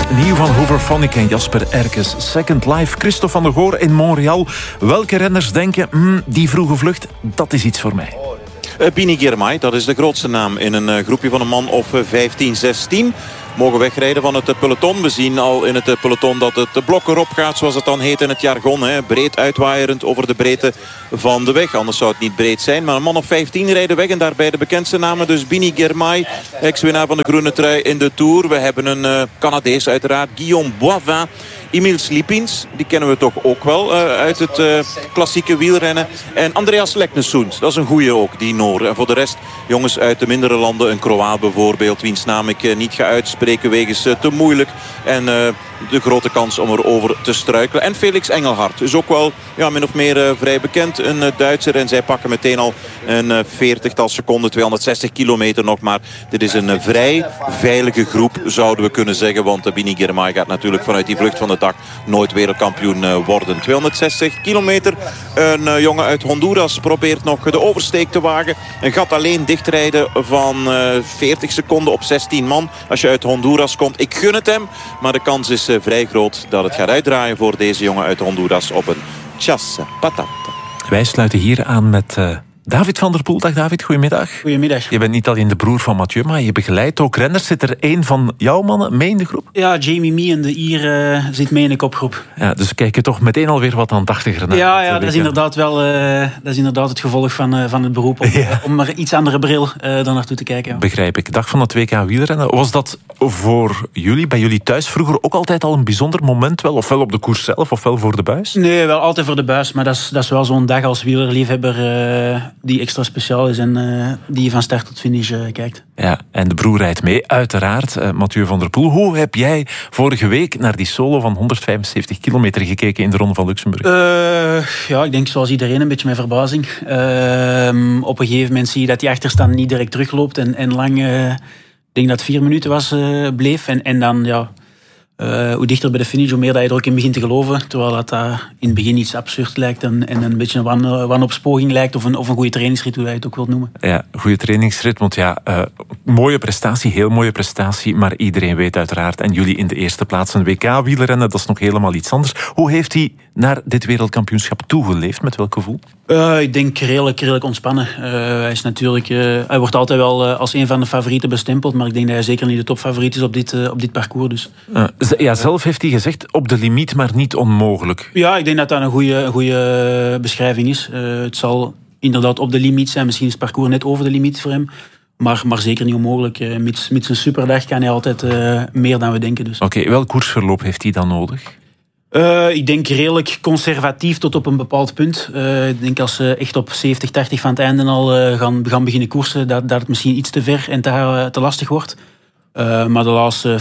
nieuw van Hooverphonic en Jasper Erkes. Second Life, Christophe van der Goor in Montreal. Welke renners denken, die vroege vlucht, dat is iets voor mij? Bini Girmay, dat is de grootste naam in een groepje van een man of 15, 16. Mogen wegrijden van het peloton. We zien al in het peloton dat het blok erop gaat, zoals het dan heet in het jargon. Breed uitwaaierend over de breedte van de weg. Anders zou het niet breed zijn. Maar een man of 15 rijden weg. En daarbij de bekendste namen. Dus Bini Girmay, ex-winnaar van de groene trui in de Tour. We hebben een Canadees uiteraard, Guillaume Boivin. Emil Slipins, die kennen we toch ook wel uit het klassieke wielrennen. En Andreas Leknesund, dat is een goeie ook, die Noor. En voor de rest, jongens uit de mindere landen, een Kroaat bijvoorbeeld, wiens naam ik niet ga uitspreken wegens te moeilijk. En de grote kans om erover te struikelen. En Felix Engelhard is ook wel min of meer vrij bekend, een Duitser. En zij pakken meteen al een 40-tal seconden, 260 kilometer nog maar. Dit is een vrij veilige groep, zouden we kunnen zeggen. Want Bini Girmay gaat natuurlijk vanuit die vlucht van de dag nooit wereldkampioen worden. 260 kilometer. Een jongen uit Honduras probeert nog de oversteek te wagen. En gaat alleen dichtrijden van 40 seconden op 16 man. Als je uit Honduras komt. Ik gun het hem. Maar de kans is vrij groot dat het gaat uitdraaien voor deze jongen uit Honduras op een chasse patate. Wij sluiten hier aan met David van der Poel. Dag David, goedemiddag. Goedemiddag. Je bent niet alleen de broer van Mathieu, maar je begeleidt ook renners. Zit er één van jouw mannen mee in de groep? Ja, Jamie Mee en de Ier zit mee in de kopgroep. Ja, dus kijk je toch meteen alweer wat aandachtiger naar. Ja, dat is inderdaad wel dat is inderdaad het gevolg van het beroep. Om maar iets andere bril dan naartoe te kijken. Ja. Begrijp ik. Dag van het WK wielrennen. Was dat voor jullie, bij jullie thuis vroeger ook altijd al een bijzonder moment? Wel? Ofwel op de koers zelf, ofwel voor de buis? Nee, wel altijd voor de buis. Maar dat is wel zo'n dag als wielerliefhebber die extra speciaal is en die je van start tot finish kijkt. Ja, en de broer rijdt mee, uiteraard. Mathieu van der Poel. Hoe heb jij vorige week naar die solo van 175 kilometer gekeken in de Ronde van Luxemburg? Ja, ik denk zoals iedereen een beetje met verbazing. Op een gegeven moment zie je dat die achterstand niet direct terugloopt en lang, ik denk dat het 4 minuten bleef. En dan, hoe dichter bij de finish, hoe meer dat je er ook in begint te geloven. Terwijl dat in het begin iets absurd lijkt en een beetje een wanopspoging lijkt. Of een goede trainingsrit, hoe je het ook wilt noemen. Ja, goede trainingsrit. Want mooie prestatie, heel mooie prestatie. Maar iedereen weet uiteraard, en jullie in de eerste plaats, een WK-wielrennen, dat is nog helemaal iets anders. Hoe heeft hij naar dit wereldkampioenschap toegeleefd? Met welk gevoel? Ik denk redelijk ontspannen. Hij is natuurlijk, hij wordt altijd wel als een van de favorieten bestempeld. Maar ik denk dat hij zeker niet de topfavoriet is op dit parcours. Dus. Zelf heeft hij gezegd op de limiet, maar niet onmogelijk. Ja, ik denk dat dat een goede beschrijving is. Het zal inderdaad op de limiet zijn. Misschien is het parcours net over de limiet voor hem. Maar zeker niet onmogelijk. Mits een superdag kan hij altijd meer dan we denken. Dus. Oké, welk koersverloop heeft hij dan nodig? Ik denk redelijk conservatief tot op een bepaald punt. Ik denk als ze echt op 70, 80 van het einde al gaan beginnen koersen, dat het misschien iets te ver en te lastig wordt. Maar de laatste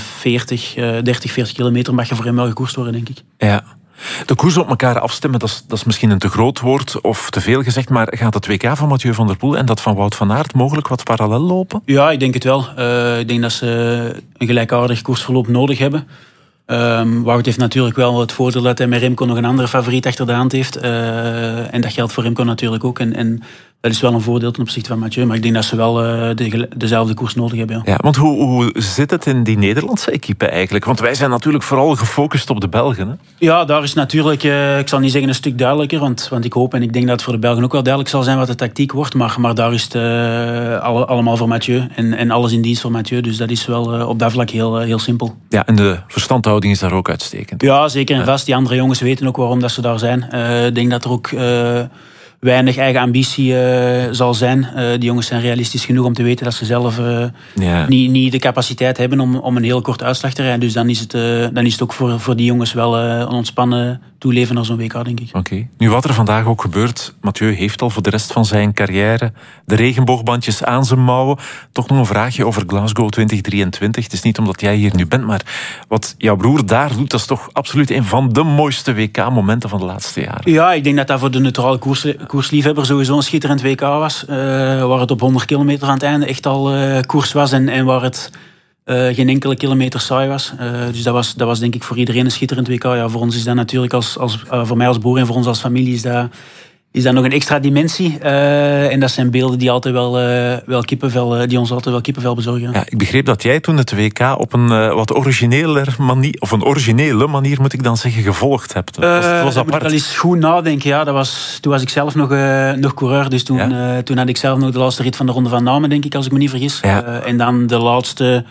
30, 40 kilometer mag je voor hem wel gekoerst worden, denk ik. Ja. De koers op elkaar afstemmen, dat is misschien een te groot woord of te veel gezegd, maar gaat het WK van Mathieu van der Poel en dat van Wout van Aert mogelijk wat parallel lopen? Ja, ik denk het wel. Ik denk dat ze een gelijkaardig koersverloop nodig hebben. Wout heeft natuurlijk wel het voordeel dat hij met Remco nog een andere favoriet achter de hand heeft. En dat geldt voor Remco natuurlijk ook. En dat is wel een voordeel ten opzichte van Mathieu. Maar ik denk dat ze wel dezelfde koers nodig hebben. Ja, want hoe zit het in die Nederlandse equipe eigenlijk? Want wij zijn natuurlijk vooral gefocust op de Belgen. Hè? Ja, daar is natuurlijk, ik zal niet zeggen een stuk duidelijker. Want ik hoop en ik denk dat het voor de Belgen ook wel duidelijk zal zijn wat de tactiek wordt. Maar daar is het allemaal voor Mathieu. En alles in dienst voor Mathieu. Dus dat is wel op dat vlak heel simpel. Ja, en de verstandhouding is daar ook uitstekend. Ja, zeker en vast. Die andere jongens weten ook waarom dat ze daar zijn. Ik denk dat er ook weinig eigen ambitie zal zijn. Die jongens zijn realistisch genoeg om te weten dat ze zelf niet de capaciteit hebben om een heel korte uitslag te rijden. Dus dan is het ook voor die jongens wel een ontspannen toeleven naar zo'n WK, denk ik. Oké. Nu, wat er vandaag ook gebeurt, Mathieu heeft al voor de rest van zijn carrière de regenboogbandjes aan zijn mouwen. Toch nog een vraagje over Glasgow 2023. Het is niet omdat jij hier nu bent, maar wat jouw broer daar doet, dat is toch absoluut een van de mooiste WK-momenten van de laatste jaren. Ja, ik denk dat dat voor de neutrale koersliefhebber sowieso een schitterend WK was. Waar het op 100 kilometer aan het einde echt al koers was en waar het geen enkele kilometer saai was. Dus dat was denk ik voor iedereen een schitterend WK. Ja, voor ons is dat natuurlijk, voor mij als broer en voor ons als familie, is dat is dat nog een extra dimensie. En dat zijn beelden die altijd wel kippenvel, die ons altijd wel kippenvel bezorgen. Ja, ik begreep dat jij toen het WK op een wat origineler manier, of een originele manier moet ik dan zeggen, gevolgd hebt. Het was apart. Moet wel eens goed nadenken. Ja, toen was ik zelf nog coureur, dus toen had ik zelf nog de laatste rit van de Ronde van Namen, denk ik, als ik me niet vergis. Ja. En dan de laatste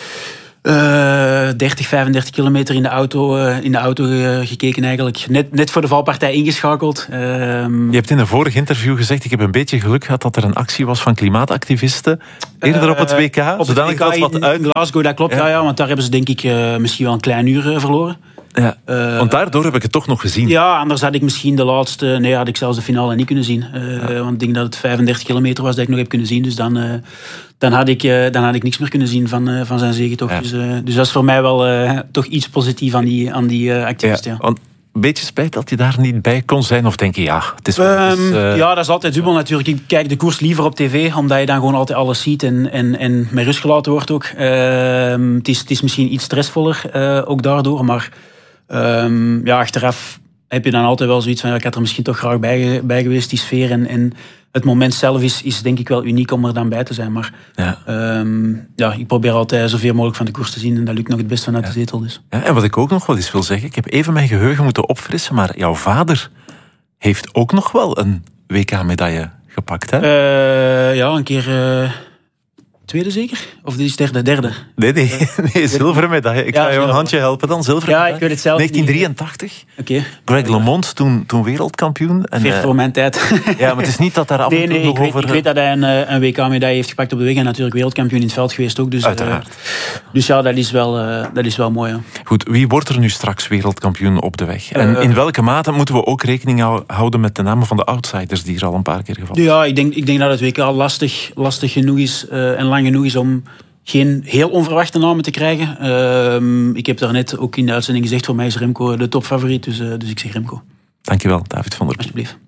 30, 35 kilometer in de auto gekeken eigenlijk. Net voor de valpartij ingeschakeld. Je hebt in een vorig interview gezegd, ik heb een beetje geluk gehad dat er een actie was van klimaatactivisten. Eerder op het WK. Op het WK in Glasgow, dat klopt. Ja, want daar hebben ze denk ik misschien wel een klein uur verloren. Ja, want daardoor heb ik het toch nog gezien. Ja, anders had ik misschien de laatste... Nee, had ik zelfs de finale niet kunnen zien. Want ik denk dat het 35 kilometer was dat ik nog heb kunnen zien. Dus dan had ik niks meer kunnen zien van zijn zegentocht. Ja. Dus dat is voor mij wel toch iets positiefs aan die activisten. Ja. Want een beetje spijt dat je daar niet bij kon zijn? Of denk je, het is... Ja, dat is altijd dubbel natuurlijk. Ik kijk de koers liever op tv, omdat je dan gewoon altijd alles ziet en met rust gelaten wordt ook. Het is misschien iets stressvoller, ook daardoor, maar... achteraf heb je dan altijd wel zoiets van... ik had er misschien toch graag bij geweest, die sfeer. En het moment zelf is denk ik wel uniek om er dan bij te zijn. Maar ik probeer altijd zoveel mogelijk van de koers te zien. En dat lukt nog het best vanuit de zetel. Dus. Ja, en wat ik ook nog wel eens wil zeggen... Ik heb even mijn geheugen moeten opfrissen... maar jouw vader heeft ook nog wel een WK-medaille gepakt, hè? Een keer... Tweede zeker? Of dit is derde? Nee, zilveren medaille. Ik ga jou een handje helpen dan, zilveren medaille. Ik weet het zelf 1983. Oké. Greg LeMond, toen wereldkampioen. Ver voor mijn tijd. Ja, maar het is niet dat daar af en toe nog over... Ik weet dat hij een WK-medaille heeft gepakt op de weg en natuurlijk wereldkampioen in het veld geweest ook. Dus, uiteraard. Dus ja, dat is wel mooi. Ja. Goed, wie wordt er nu straks wereldkampioen op de weg? En in welke mate moeten we ook rekening houden met de namen van de outsiders die er al een paar keer gevallen zijn? Ja, ik denk dat het WK lastig genoeg is en lang genoeg is om geen heel onverwachte namen te krijgen. Ik heb daarnet ook in de uitzending gezegd, voor mij is Remco de topfavoriet, dus ik zeg Remco. Dankjewel, David van der Poel. Alsjeblieft.